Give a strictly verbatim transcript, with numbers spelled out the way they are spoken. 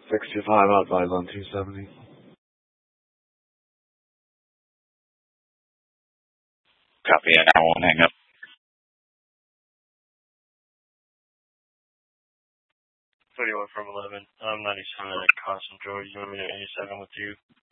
six two five, outside on two seventy. Copy, I won't hang up. thirty-one from eleven. I'm ninety-seven at Constant George. You want me to eighty-seven with you?